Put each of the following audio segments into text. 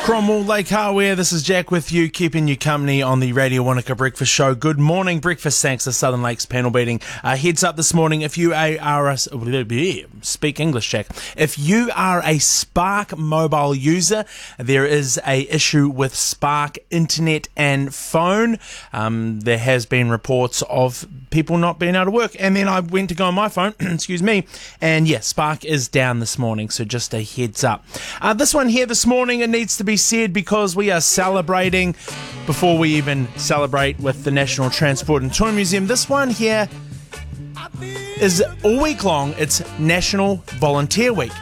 Cromwell, Lake Hardware, this is Jack with you, keeping you company on the Radio Wanaka Breakfast Show. Good morning, breakfast thanks to Southern Lakes panel beating. Heads up this morning, if you are speak English, Jack. If you are a Spark mobile user, there is a issue with Spark internet and phone. There has been reports of people not being able to work, and then I went to go on my phone, excuse me, and yeah, Spark is down this morning, so just a heads up. This one here this morning, it needs to be said because we are celebrating before we even celebrate with the National Transport and Toy Museum. This one here is all week long. It's National Volunteer Week,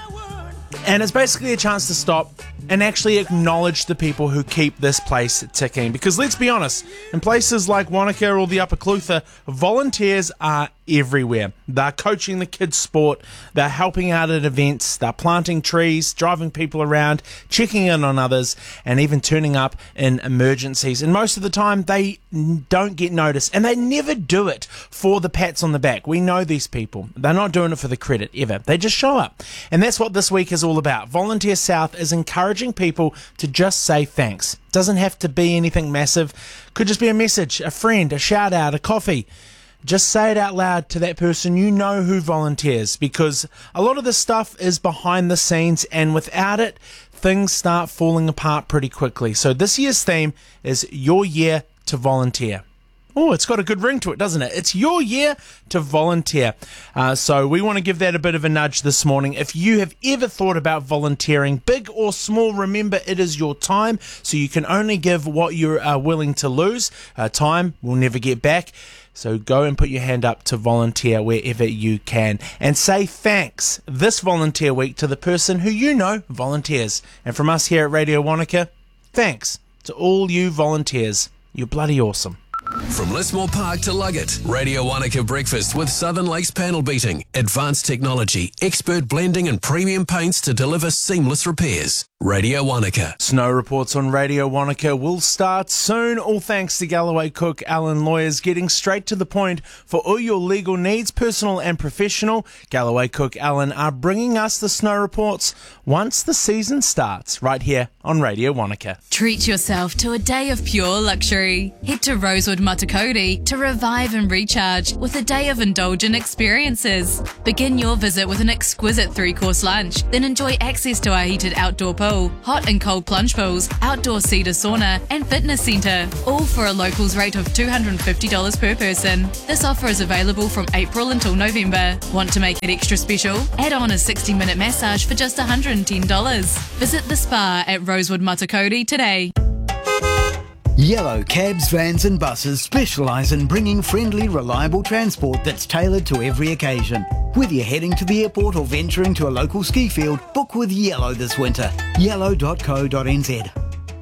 and it's basically a chance to stop and actually acknowledge the people who keep this place ticking. Because let's be honest, in places like Wanaka or the Upper Clutha, volunteers are everywhere. They're coaching the kids' sport, they're helping out at events, they're planting trees, driving people around, checking in on others, and even turning up in emergencies. And most of the time, they don't get noticed, and they never do it for the pats on the back. We know these people. They're not doing it for the credit, ever. They just show up. And that's what this week is all about. Volunteer South is encouraging people to just say thanks. Doesn't have to be anything massive. Could just be a message, a friend, a shout out, a coffee. Just say it out loud to that person you know who volunteers, because a lot of this stuff is behind the scenes, and without it, things start falling apart pretty quickly. So this year's theme is Your Year to Volunteer. Oh, it's got a good ring to it, doesn't it? It's your year to volunteer. So we want to give that a bit of a nudge this morning. If you have ever thought about volunteering, big or small, remember it is your time, so you can only give what you are willing to lose. Time we'll never get back. So go and put your hand up to volunteer wherever you can. And say thanks this volunteer week to the person who you know volunteers. And from us here at Radio Wanaka, thanks to all you volunteers. You're bloody awesome. From Lismore Park to Luggett, Radio Wanaka Breakfast with Southern Lakes panel beating, advanced technology, expert blending and premium paints to deliver seamless repairs. Radio Wanaka. Snow reports on Radio Wanaka will start soon, all thanks to Galloway Cook Allen Lawyers, getting straight to the point for all your legal needs, personal and professional. Galloway Cook Allen are bringing us the snow reports once the season starts, right here on Radio Wanaka. Treat yourself to a day of pure luxury. Head to Rosewood Matakoti to revive and recharge with a day of indulgent experiences. Begin your visit with an exquisite 3-course lunch, then enjoy access to our heated outdoor pool, hot and cold plunge pools, outdoor cedar sauna and fitness centre, all for a locals rate of $250 per person. This offer is available from April until November. Want to make it extra special? Add on a 60-minute massage for just $110. Visit the spa at Rosewood Matakoti today. Yellow cabs, vans and buses specialise in bringing friendly, reliable transport that's tailored to every occasion. Whether you're heading to the airport or venturing to a local ski field, book with Yellow this winter. Yellow.co.nz.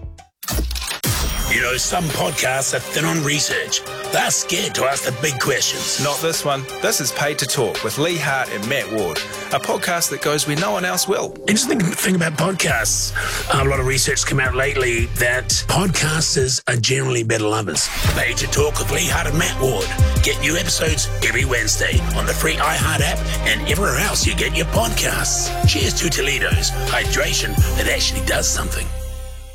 You know, some podcasts are thin on research. They're scared to ask the big questions. Not this one. This is Paid to Talk with Lee Hart and Matt Ward, a podcast that goes where no one else will. Interesting thing about podcasts, a lot of research come out lately that podcasters are generally better lovers. Paid to Talk with Lee Hart and Matt Ward. Get new episodes every Wednesday on the free iHeart app and everywhere else you get your podcasts. Cheers to Toledo's hydration that actually does something.